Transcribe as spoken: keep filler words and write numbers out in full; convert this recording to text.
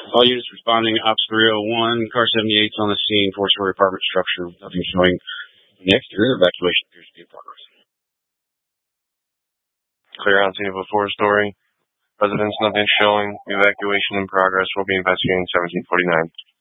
All units responding, Ops three oh one, Car seventy-eight's on the scene, four-story apartment structure, nothing showing. The exterior evacuation appears to be in progress. Clear on scene of a four-story. Residents, nothing showing. Evacuation in progress. Will be investigating seventeen forty-nine.